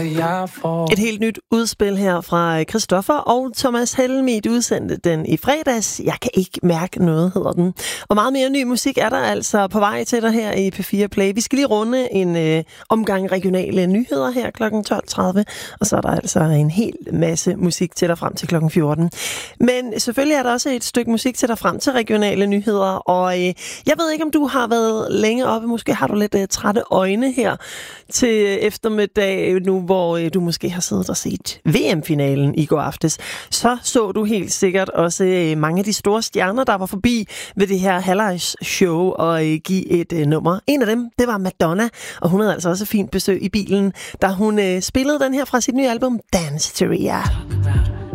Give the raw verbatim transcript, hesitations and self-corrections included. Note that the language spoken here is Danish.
jeg får. Et helt nyt udspil her fra Christoffer og Thomas Helmig udsendte den i fredags. Jeg kan ikke mærke noget, hedder den. Og meget mere ny musik er der altså på vej til dig her i P fire Play. Vi skal lige runde en øh, omgang regionale nyheder her klokken tolv tredive. Og så er der altså en hel masse musik til dig frem til klokken fjorten. Men selvfølgelig er der også et stykke musik til dig frem til regionale nyheder. Og øh, jeg ved ikke, om du har været længe oppe. Måske har du lidt øh, trætte øjne her til eftermiddag nu, hvor øh, du måske har siddet og set V M-finalen i går aftes. Så så du helt sikkert også øh, mange af de store stjerner, der var forbi ved det her halvlejs-show og øh, give et øh, nummer. En af dem, det var Madonna, og hun havde altså også fint besøg i bilen, da hun øh, spillede den her fra sit nye album Dance Teria.